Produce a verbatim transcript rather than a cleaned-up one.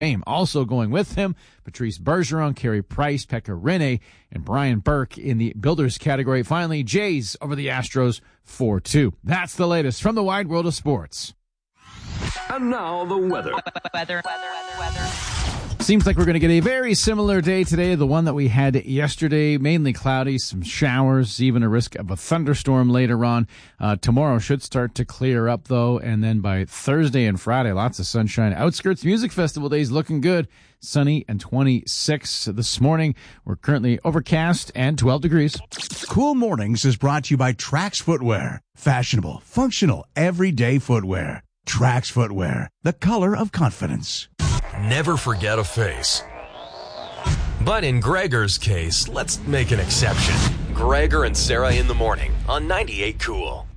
game. Also going with him, Patrice Bergeron, Carey Price, Pekka Rinne, and Brian Burke in the builders category. Finally, Jays over the Astros four two. That's the latest from the wide world of sports. And now the weather. Weather, weather, weather, weather. Seems like we're going to get a very similar day today to the one that we had yesterday. Mainly cloudy, some showers, even a risk of a thunderstorm later on. Uh, tomorrow should start to clear up, though, and then by Thursday and Friday, lots of sunshine. Outskirts Music Festival days looking good. Sunny and twenty-six this morning. We're currently overcast and twelve degrees. Cool Mornings is brought to you by Trax Footwear. Fashionable, functional, everyday footwear. Trax Footwear, the color of confidence. Never forget a face. But in Gregor's case, let's make an exception. Gregor and Sarah in the morning on ninety-eight Cool.